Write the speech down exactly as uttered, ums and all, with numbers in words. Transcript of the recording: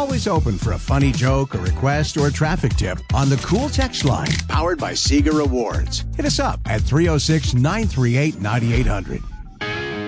always open for a funny joke, a request, or a traffic tip on the Cool Text Line, powered by Sega Rewards. Hit us up at three oh six, nine three eight, nine eight hundred.